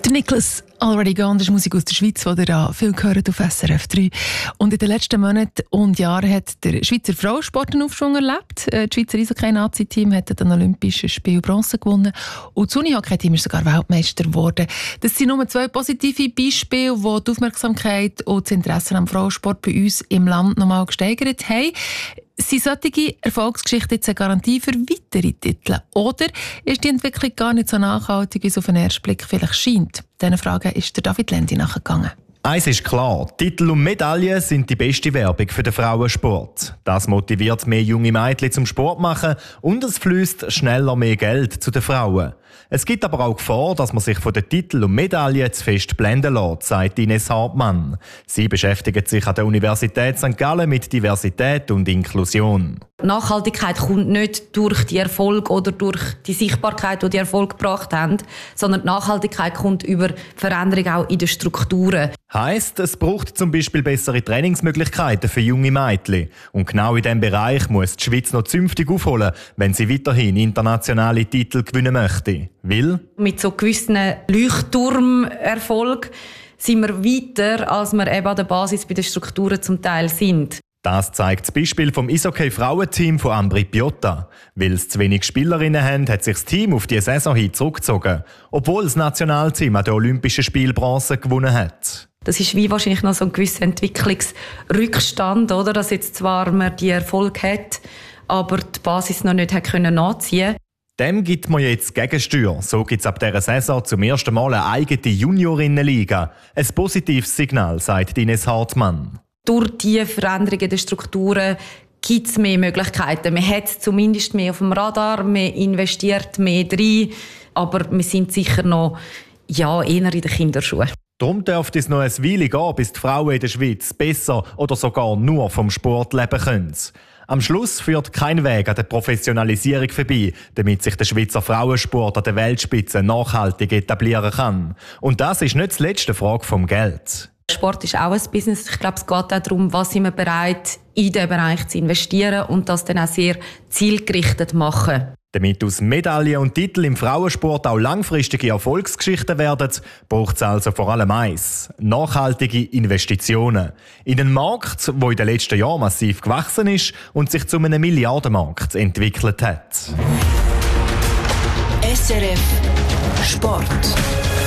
Der Nicholas Already Gone, das ist Musik aus der Schweiz, die ihr da viel gehört auf SRF 3. Und in den letzten Monaten und Jahren hat der Schweizer Frauensport einen Aufschwung erlebt. Das Schweizer Eishockey-Nazi-Team hat an Olympischen Spielen Bronze gewonnen. Und das Unihockey-Team ist sogar Weltmeister geworden. Das sind nur 2 positive Beispiele, die die Aufmerksamkeit und das Interesse am Frauensport bei uns im Land nochmal gesteigert haben. Sind solche Erfolgsgeschichten jetzt eine Garantie für weitere Titel? Oder ist die Entwicklung gar nicht so nachhaltig, wie es auf den ersten Blick vielleicht scheint? Diesen Fragen ist der David Lendi nachgegangen. Eins ist klar, Titel und Medaillen sind die beste Werbung für den Frauensport. Das motiviert mehr junge Mädchen zum Sport machen und es fließt schneller mehr Geld zu den Frauen. Es gibt aber auch Gefahr, dass man sich von den Titeln und Medaillen zu fest blenden lässt, sagt Ines Hartmann. Sie beschäftigt sich an der Universität St. Gallen mit Diversität und Inklusion. Nachhaltigkeit kommt nicht durch die Erfolg oder durch die Sichtbarkeit, die Erfolg gebracht haben, sondern die Nachhaltigkeit kommt über Veränderung auch in den Strukturen. Heisst, es braucht zum Beispiel bessere Trainingsmöglichkeiten für junge Mädchen. Und genau in diesem Bereich muss die Schweiz noch zünftig aufholen, wenn sie weiterhin internationale Titel gewinnen möchte. Weil mit so gewissen Leuchtturmerfolg sind wir weiter, als wir eben an der Basis bei den Strukturen zum Teil sind. Das zeigt das Beispiel vom Eishockey-Frauenteam von Ambri Piotta. Weil es zu wenig Spielerinnen haben, hat sich das Team auf die Saison hin zurückgezogen, obwohl das Nationalteam an den Olympischen Spielen Bronze gewonnen hat. Das ist wie wahrscheinlich noch so ein gewisser Entwicklungsrückstand, oder? Dass jetzt zwar man die Erfolg hat, aber die Basis noch nicht nachziehen konnte. Dem gibt man jetzt Gegensteuer. So gibt es ab dieser Saison zum ersten Mal eine eigene Juniorinnenliga. Ein positives Signal, sagt Ines Hartmann. Durch die Veränderungen der Strukturen gibt es mehr Möglichkeiten. Man hat zumindest mehr auf dem Radar, man investiert mehr rein, aber wir sind sicher noch eher in den Kinderschuhen. Darum dürfte es noch eine Weile gehen, bis die Frauen in der Schweiz besser oder sogar nur vom Sport leben können. Am Schluss führt kein Weg an der Professionalisierung vorbei, damit sich der Schweizer Frauensport an der Weltspitze nachhaltig etablieren kann. Und das ist nicht die letzte Frage vom Geld. Sport ist auch ein Business. Ich glaube, es geht auch darum, was sind wir bereit, in diesen Bereich zu investieren und das dann auch sehr zielgerichtet machen. Damit aus Medaillen und Titeln im Frauensport auch langfristige Erfolgsgeschichten werden, braucht es also vor allem eins: nachhaltige Investitionen. In einen Markt, der in den letzten Jahren massiv gewachsen ist und sich zu einem Milliardenmarkt entwickelt hat. SRF Sport.